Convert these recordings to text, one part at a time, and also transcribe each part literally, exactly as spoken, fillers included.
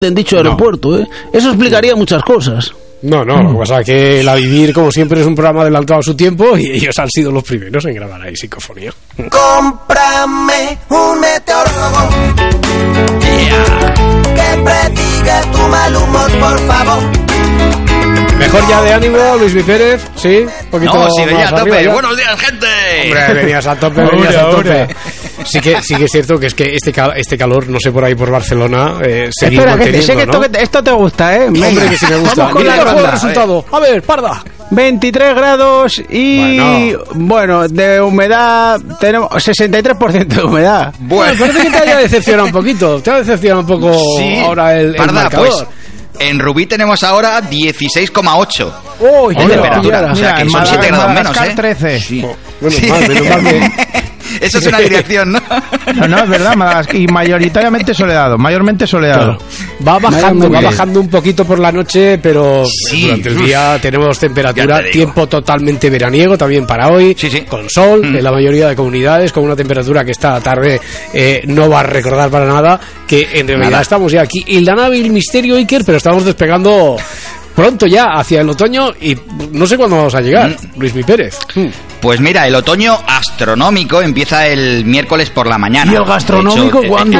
en dicho aeropuerto, ¿eh? Eso explicaría muchas cosas. No, no, lo que pasa es que La Vivir, como siempre, es un programa adelantado a su tiempo y ellos han sido los primeros en grabar ahí Psicofonía. Cómprame un meteorólogo, yeah, que prediga tu mal humor, por favor. Mejor ya de ánimo, Luis Mi Pérez, ¿sí? Un poquito no, sí, venía más a tope. arriba, Buenos días, gente. Hombre, venías a tope, venías a tope. Sí que, sí que es cierto que es que este, cal, este calor, no sé por ahí por Barcelona, eh, seguir Espera, que te, sé que ¿no? esto, que esto te gusta, ¿eh? Venga. Hombre, que sí me gusta. Vamos con Mira la ronda. el resultado. A ver, Parda. veintitrés grados y... Bueno. bueno, de humedad tenemos sesenta y tres por ciento de humedad. Bueno, parece que te haya decepcionado un poquito. Te ha decepcionado un poco Sí, ahora el, el Parda, marcador. pues en Rubí tenemos ahora dieciséis coma ocho Uy, de temperatura. O sea, que Mira, son en siete grados menos, Madagascar ¿eh? trece. Sí. Bueno, Sí. mal, menos mal que... Eso es una dirección, ¿no? No, no, es verdad, Madagascar, y mayoritariamente soleado, mayormente soleado. Claro. Va bajando, va Madre mía. bajando un poquito por la noche, pero Sí. durante el día tenemos Ya temperatura, te digo. tiempo totalmente veraniego también para hoy, Sí, sí. con sol Mm. en la mayoría de comunidades, con una temperatura que esta tarde eh, no va a recordar para nada, que en realidad Nada. estamos ya aquí en la nave El Misterio Iker, pero estamos despegando pronto ya hacia el otoño y no sé cuándo vamos a llegar, Mm. Luis Mi Pérez. Mm. Pues mira, el otoño astronómico empieza el miércoles por la mañana. ¿Y el gastronómico De hecho, cuándo?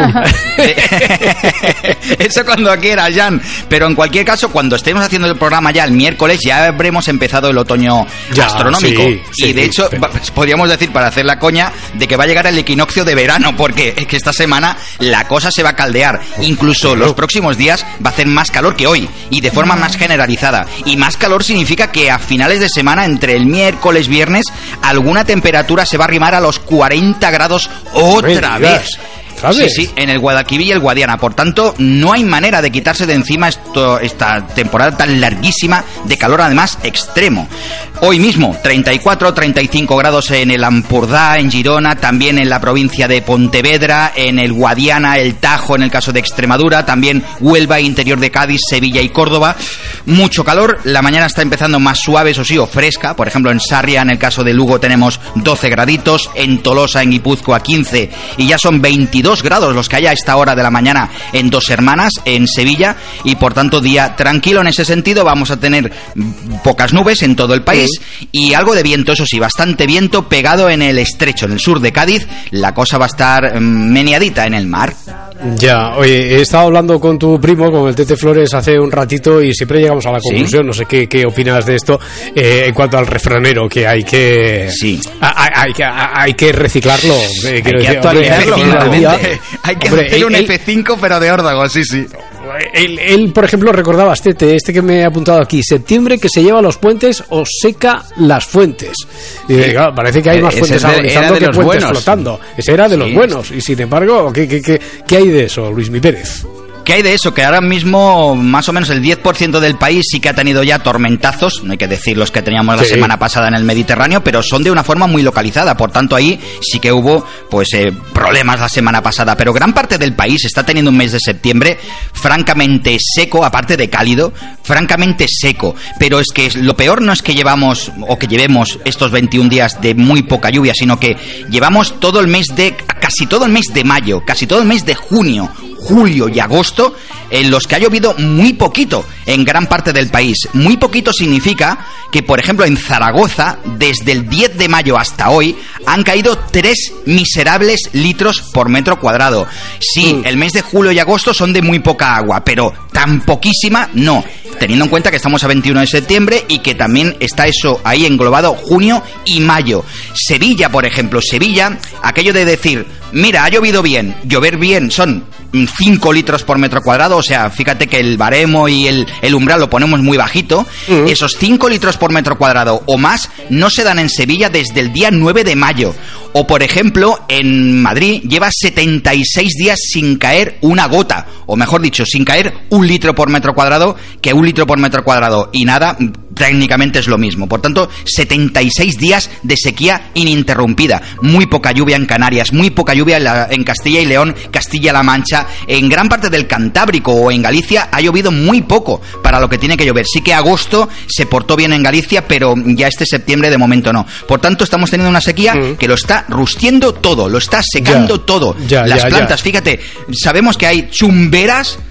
Eso cuando quieras, Jan. Pero en cualquier caso, cuando estemos haciendo el programa ya el miércoles, ya habremos empezado el otoño Ya, astronómico. sí, sí, y de hecho, pero- va- podríamos decir, para hacer la coña, de que va a llegar el equinoccio de verano, porque es que esta semana la cosa se va a caldear. Incluso los próximos días va a hacer más calor que hoy, y de forma más generalizada. Y más calor significa que a finales de semana, entre el miércoles y viernes, alguna temperatura se va a arrimar a los cuarenta grados otra Me vez. digas, ¿otra Sí, vez? sí, en el Guadalquivir y el Guadiana. Por tanto, no hay manera de quitarse de encima esto, esta temporada tan larguísima de calor, además extremo. Hoy mismo, treinta y cuatro, treinta y cinco grados en el Ampurdá, en Girona, también en la provincia de Pontevedra, en el Guadiana, el Tajo, en el caso de Extremadura, también Huelva, interior de Cádiz, Sevilla y Córdoba. Mucho calor, la mañana está empezando más suave, eso sí, o fresca. Por ejemplo, en Sarria, en el caso de Lugo, tenemos doce graditos, en Tolosa, en Guipúzcoa, quince, y ya son veintidós grados los que hay a esta hora de la mañana en Dos Hermanas, en Sevilla, y por tanto día tranquilo en ese sentido. Vamos a tener pocas nubes en todo el país y algo de viento, eso sí, bastante viento pegado en el estrecho, en el sur de Cádiz. La cosa va a estar mm, meneadita en el mar. Ya, oye, he estado hablando con tu primo, con el Tete Flores, hace un ratito y siempre llegamos a la conclusión, ¿Sí? no sé qué, qué opinas de esto, eh, en cuanto al refranero, que hay que Sí. hay, hay que hay que reciclarlo, eh, quiero que decir, hombre, actualizarlo, hoy en claramente. día, Hay que hombre, hacer un él- F cinco pero de órdago, sí, sí. Él, él, por ejemplo, recordaba este, este que me he apuntado aquí, septiembre que se lleva los puentes o seca las fuentes. Y Sí. claro, parece que hay más Ese fuentes es de- agonizando era de que los puentes buenos. flotando. Ese era de los Sí. buenos. Y sin embargo, ¿qué, qué, qué, qué hay de eso, Luis Mi Pérez? ¿Qué hay de eso? Que ahora mismo más o menos el diez por ciento del país sí que ha tenido ya tormentazos, no hay que decir los que teníamos la Sí. semana pasada en el Mediterráneo, pero son de una forma muy localizada, por tanto ahí sí que hubo pues eh, problemas la semana pasada, pero gran parte del país está teniendo un mes de septiembre francamente seco, aparte de cálido, francamente seco, pero es que lo peor no es que llevamos o que llevemos estos veintiún días de muy poca lluvia, sino que llevamos todo el mes de, casi todo el mes de mayo, casi todo el mes de junio, julio y agosto, en los que ha llovido muy poquito en gran parte del país. Muy poquito significa que, por ejemplo, en Zaragoza, desde el diez de mayo hasta hoy, han caído tres miserables litros por metro cuadrado. Sí, Mm. el mes de julio y agosto son de muy poca agua, pero tan poquísima no, teniendo en cuenta que estamos a veintiuno de septiembre y que también está eso ahí englobado junio y mayo. Sevilla, por ejemplo, Sevilla, aquello de decir, mira, ha llovido bien, llover bien son cinco litros por metro cuadrado, o sea, fíjate que el baremo y el, el umbral lo ponemos muy bajito. Mm. Esos cinco litros por metro cuadrado o más no se dan en Sevilla desde el día nueve de mayo. O, por ejemplo, en Madrid lleva setenta y seis días sin caer una gota, o mejor dicho, sin caer un litro por metro cuadrado, que un litro por metro cuadrado y nada técnicamente es lo mismo. Por tanto, setenta y seis días de sequía ininterrumpida. Muy poca lluvia en Canarias, muy poca lluvia en, la, en Castilla y León, Castilla-La Mancha. En gran parte del Cantábrico o en Galicia ha llovido muy poco para lo que tiene que llover. Sí que agosto se portó bien en Galicia, pero ya este septiembre de momento no. Por tanto, estamos teniendo una sequía Mm. que lo está rustiendo todo, lo está secando Ya, todo. ya, Las ya, plantas, ya. fíjate, sabemos que hay chumberas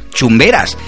chumberas.